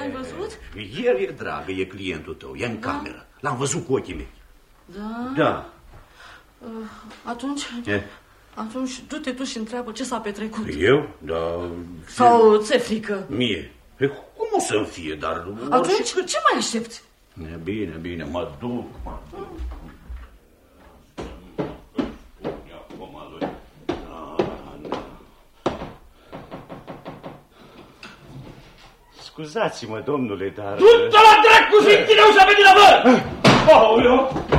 L-ai văzut? El e dragă, e clientul tău, e în cameră. L-am văzut cu ochii mei. Da? Da. Atunci du-te tu și întreabă ce s-a petrecut. Eu? Da. Sau ți-e frică? Mie? Cum o să-mi fie, dar... Atunci ce mai aștepți? Bine, mă duc. Scuzați-mă, domnule, dar... Du-te la dracu, Zintineu, să veni la văr! Aoleu!